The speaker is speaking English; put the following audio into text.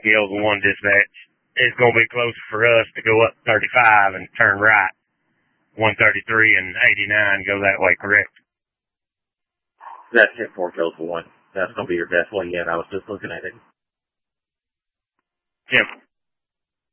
Yoga 1 dispatch. It's going to be closer for us to go up 35 and turn right. 133 and 89 go that way, correct? That's it for Delta 1. That's going to be your best way yet. I was just looking at it. Jim.